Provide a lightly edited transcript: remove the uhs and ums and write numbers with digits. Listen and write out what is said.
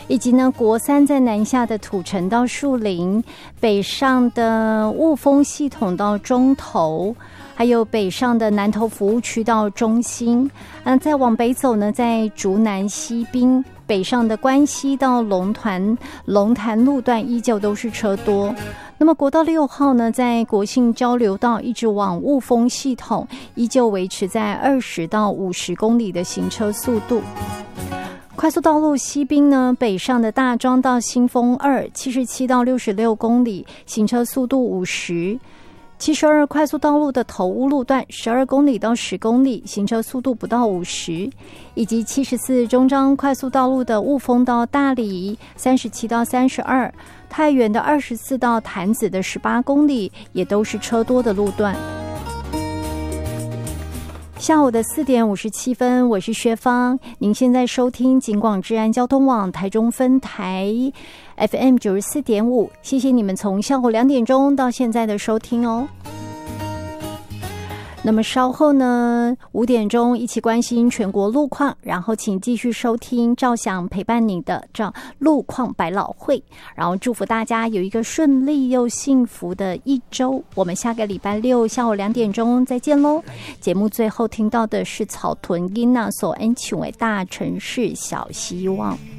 以及呢国三在南下的土城到树林，北上的雾峰系统到中投，还有北上的南投服务区到中心。再往北走呢，在竹南西滨，北上的关西到龙潭路段依旧都是车多。那么国道6号呢，在国姓交流道一直往雾峰系统，依旧维持在20到50公里的行车速度。快速道路西滨呢，北上的大庄到新丰2 77到66公里，行车速度50。72快速道路的头屋路段12公里到10公里，行车速度不到50，以及74中彰快速道路的雾峰到大里37到32，太原的24到潭子的18公里，也都是车多的路段。下午的4点57分，我是薛芳。您现在收听警广治安交通网台中分台 FM 94.5，谢谢你们从下午2点钟到现在的收听哦。那么稍后呢，5点钟一起关心全国路况，然后请继续收听赵翔陪伴你的路况百老汇，然后祝福大家有一个顺利又幸福的一周。我们下个礼拜6下午2点钟再见喽。节目最后听到的是草屯囡仔所演唱的大城市小希望。